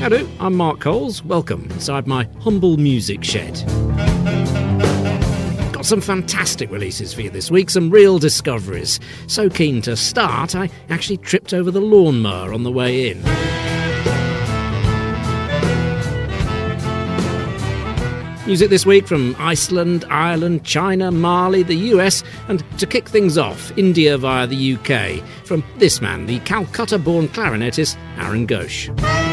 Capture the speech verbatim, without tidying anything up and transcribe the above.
Hello, I'm Mark Coles. Welcome inside my humble music shed. Got some fantastic releases for you this week, some real discoveries. So keen to start, I actually tripped over the lawnmower on the way in. Music this week from Iceland, Ireland, China, Mali, the U S, and to kick things off, India via the U K, from this man, the Calcutta-born clarinetist Aaron Ghosh.